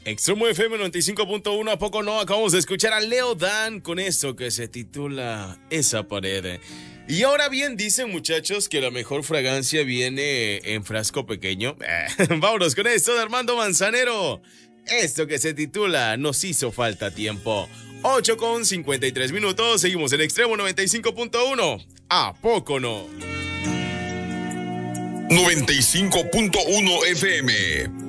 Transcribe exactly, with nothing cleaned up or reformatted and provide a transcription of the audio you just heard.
Extremo F M noventa y cinco punto uno, ¿a poco no? Acabamos de escuchar a Leo Dan con esto que se titula Esa pared. Y ahora bien, dicen muchachos que la mejor fragancia viene en frasco pequeño. Vámonos con esto de Armando Manzanero. Esto que se titula Nos hizo falta tiempo. ocho con cincuenta y tres minutos, seguimos en Extremo noventa y cinco punto uno. ¿A poco no? noventa y cinco punto uno F M.